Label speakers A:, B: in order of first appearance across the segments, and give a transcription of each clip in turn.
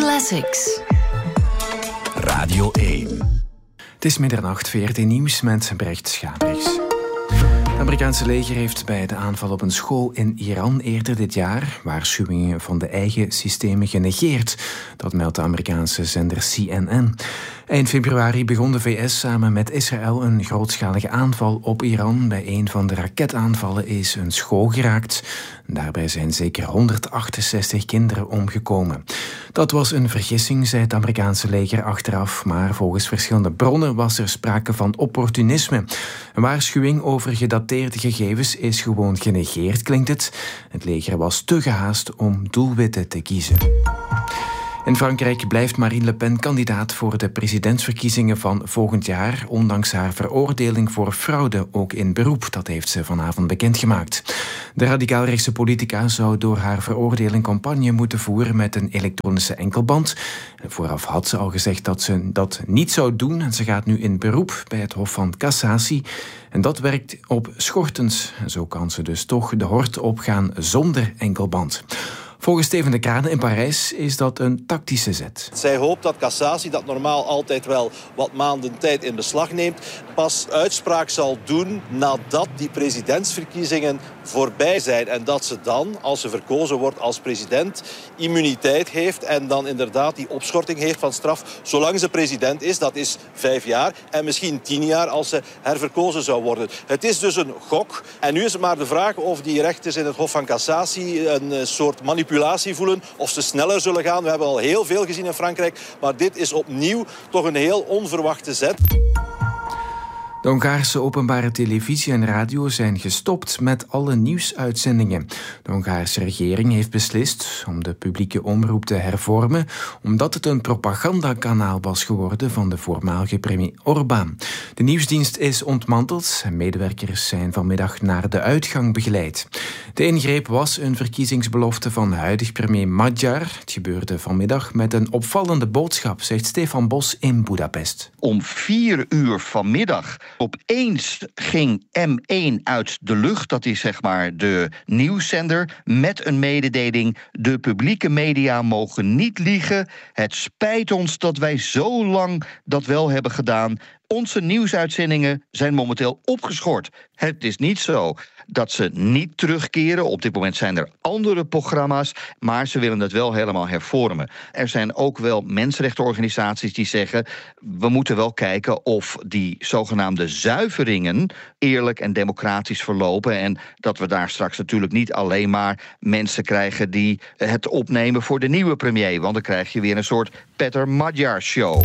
A: Classics.
B: Radio 1. Het is middernacht, VRT Nieuws met Brecht Schabrichs. Het Amerikaanse leger heeft bij de aanval op een school in Iran eerder dit jaar waarschuwingen van de eigen systemen genegeerd. Dat meldt de Amerikaanse zender CNN. Eind februari begon de VS samen met Israël een grootschalige aanval op Iran. Bij een van de raketaanvallen is een school geraakt. Daarbij zijn zeker 168 kinderen omgekomen. Dat was een vergissing, zei het Amerikaanse leger achteraf, maar volgens verschillende bronnen was er sprake van opportunisme. Een waarschuwing over gedateerde gegevens is gewoon genegeerd, klinkt het. Het leger was te gehaast om doelwitten te kiezen. In Frankrijk blijft Marine Le Pen kandidaat voor de presidentsverkiezingen van volgend jaar, ondanks haar veroordeling voor fraude, ook in beroep. Dat heeft ze vanavond bekendgemaakt. De radicaal-rechtse politica zou door haar veroordeling campagne moeten voeren met een elektronische enkelband. Vooraf had ze al gezegd dat ze dat niet zou doen en ze gaat nu in beroep bij het Hof van Cassatie. En dat werkt op schortens. Zo kan ze dus toch de hort opgaan zonder enkelband. Volgens Steven de Crane in Parijs is dat een tactische zet.
C: Zij hoopt dat cassatie, dat normaal altijd wel wat maanden tijd in beslag neemt, pas uitspraak zal doen nadat die presidentsverkiezingen voorbij zijn. En dat ze dan, als ze verkozen wordt als president, immuniteit heeft en dan inderdaad die opschorting heeft van straf zolang ze president is. Dat is 5 jaar en misschien 10 jaar als ze herverkozen zou worden. Het is dus een gok. En nu is het maar de vraag of die rechters in het Hof van Cassatie een soort manipulatie voelen, of ze sneller zullen gaan. We hebben al heel veel gezien in Frankrijk, maar dit is opnieuw toch een heel onverwachte zet.
B: De Hongaarse openbare televisie en radio zijn gestopt met alle nieuwsuitzendingen. De Hongaarse regering heeft beslist om de publieke omroep te hervormen, omdat het een propagandakanaal was geworden van de voormalige premier Orbán. De nieuwsdienst is ontmanteld en medewerkers zijn vanmiddag naar de uitgang begeleid. De ingreep was een verkiezingsbelofte van huidig premier Magyar. Het gebeurde vanmiddag met een opvallende boodschap, zegt Stefan Bos in Budapest.
D: Om 4 uur vanmiddag opeens ging M1 uit de lucht, dat is zeg maar de nieuwszender, met een mededeling: de publieke media mogen niet liegen. Het spijt ons dat wij zo lang dat wel hebben gedaan. Onze nieuwsuitzendingen zijn momenteel opgeschort. Het is niet zo dat ze niet terugkeren. Op dit moment zijn er andere programma's, maar ze willen het wel helemaal hervormen. Er zijn ook wel mensenrechtenorganisaties die zeggen: we moeten wel kijken of die zogenaamde zuiveringen eerlijk en democratisch verlopen en dat we daar straks natuurlijk niet alleen maar mensen krijgen die het opnemen voor de nieuwe premier, want dan krijg je weer een soort Peter Magyar show.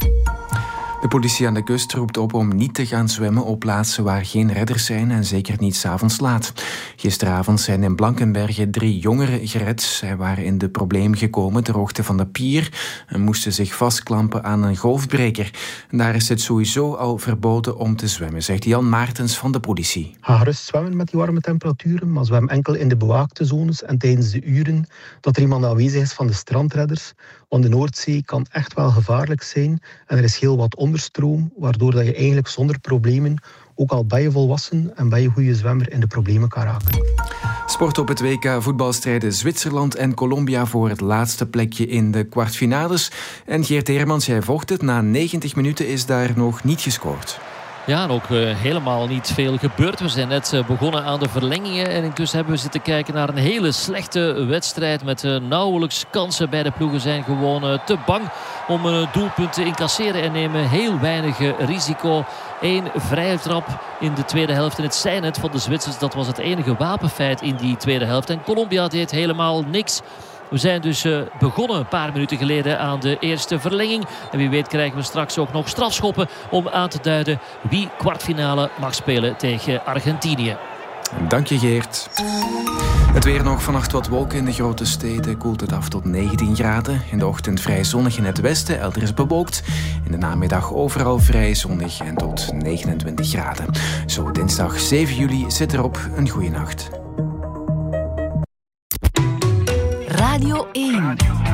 B: De politie aan de kust roept op om niet te gaan zwemmen op plaatsen waar geen redders zijn en zeker niet 's avonds laat. Gisteravond zijn in Blankenberge 3 jongeren gered. Zij waren in de problemen gekomen ter hoogte van de pier en moesten zich vastklampen aan een golfbreker. En daar is het sowieso al verboden om te zwemmen, zegt Jan Maartens van de politie.
E: Ga gerust zwemmen met die warme temperaturen, maar zwem enkel in de bewaakte zones en tijdens de uren dat er iemand aanwezig is van de strandredders. Want de Noordzee kan echt wel gevaarlijk zijn en er is heel wat onderstroom, waardoor dat je eigenlijk zonder problemen, ook al ben je volwassen en ben je goede zwemmer, in de problemen kan raken.
B: Sport op het WK voetbal strijden Zwitserland en Colombia voor het laatste plekje in de kwartfinales. En Geert Heermans, jij vocht het. Na 90 minuten is daar nog niet gescoord.
F: Ja, en ook helemaal niet veel gebeurd. We zijn net begonnen aan de verlengingen. En intussen hebben we zitten kijken naar een hele slechte wedstrijd. Met nauwelijks kansen. Beide ploegen zijn gewoon te bang om doelpunten te incasseren. En nemen heel weinig risico. 1 vrije trap in de tweede helft. En het zijnet van de Zwitsers, dat was het enige wapenfeit in die tweede helft. En Colombia deed helemaal niks. We zijn dus begonnen een paar minuten geleden aan de eerste verlenging. En wie weet krijgen we straks ook nog strafschoppen om aan te duiden wie kwartfinale mag spelen tegen Argentinië.
B: Dank je, Geert. Het weer nog, vannacht wat wolken in de grote steden. Koelt het af tot 19 graden. In de ochtend vrij zonnig in het westen, elders bewolkt. In de namiddag overal vrij zonnig en tot 29 graden. Zo dinsdag 7 juli zit erop. Een goeie nacht.
A: Radio 1.